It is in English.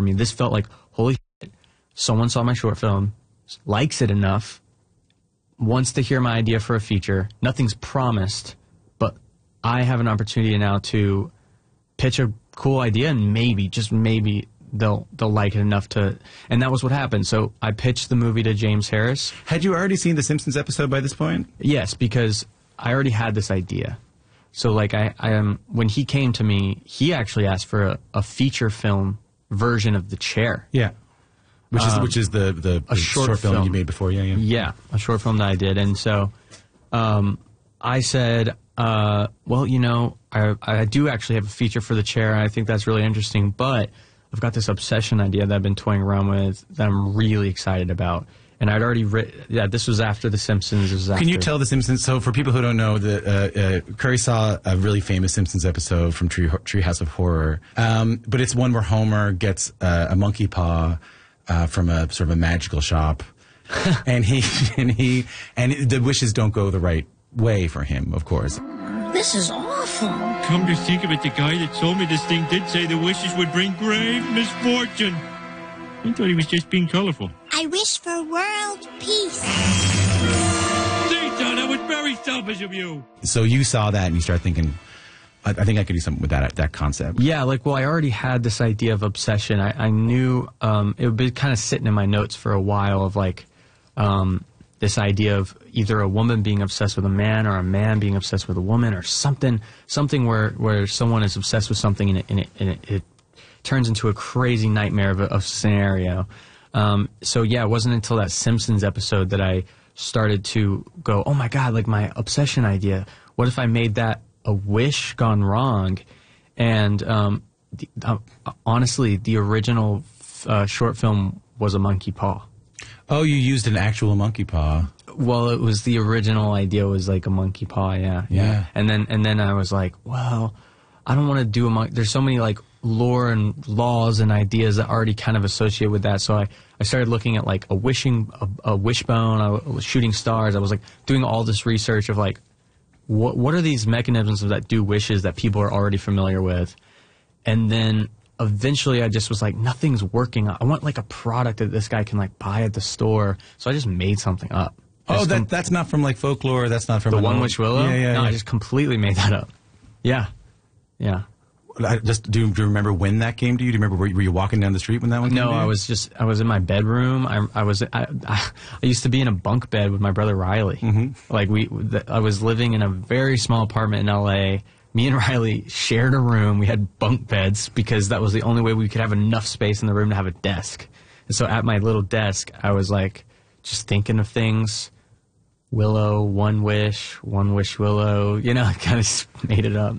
me. This felt like, holy shit, someone saw my short film, likes it enough, wants to hear my idea for a feature. Nothing's promised, but I have an opportunity now to pitch a cool idea, and maybe, just maybe, they'll like it enough to. And that was what happened. So I pitched the movie to James Harris. Had you already seen the Simpsons episode by this point? Yes, because I already had this idea. So like I when he came to me, he actually asked for a feature film version of The Chair. Yeah. Which is the short film you made before, Yeah, a short film that I did. And so I said, well, you know, I do actually have a feature for The Chair, and I think that's really interesting, but I've got this obsession idea that I've been toying around with that I'm really excited about. And I'd already written, this was after The Simpsons. Can you tell The Simpsons? So for people who don't know, Curry saw a really famous Simpsons episode from Treehouse of Horror. But it's one where Homer gets a monkey paw from a sort of a magical shop. and the wishes don't go the right way for him, of course. This is awful. Come to think of it, the guy that sold me this thing did say the wishes would bring grave misfortune. I thought he was just being colorful. I wish for world peace. Zeta, that was very selfish of you. So you saw that and you start thinking, I think I could do something with that concept. Yeah, like, well, I already had this idea of obsession. I knew it would be kind of sitting in my notes for a while of like this idea of either a woman being obsessed with a man or a man being obsessed with a woman, or something where someone is obsessed with something and it turns into a crazy nightmare of a scenario. So yeah, it wasn't until that Simpsons episode that I started to go, oh my God, like my obsession idea. What if I made that a wish gone wrong? And honestly, the original short film was a monkey paw. Oh, you used an actual monkey paw. Well, it was the original idea was like a monkey paw, yeah. And then I was like, well, I don't want to do a monkey. There's so many like lore and laws and ideas that already kind of associate with that. So I started looking at like a wishbone, shooting stars. I was like doing all this research of like, what are these mechanisms that do wishes that people are already familiar with? And then eventually I just was like, nothing's working. I want like a product that this guy can like buy at the store. So I just made something up. Oh, that's not from like folklore. That's not from the One Wish Willow. Yeah. I just completely made that up. Yeah. Do you remember when that came to you? Do you remember were you walking down the street when that one came to you? No, I was in my bedroom. I used to be in a bunk bed with my brother Riley. Mm-hmm. Like I was living in a very small apartment in LA. Me and Riley shared a room. We had bunk beds because that was the only way we could have enough space in the room to have a desk. And so at my little desk, I was like just thinking of things. Willow, One Wish Willow, I kind of made it up.